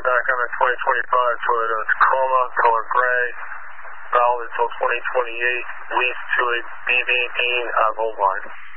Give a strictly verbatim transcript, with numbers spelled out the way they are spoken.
back on a twenty twenty-five Toyota Tacoma, color gray, valid until twenty twenty-eight, leased to a B B Dean uh, Gold Line.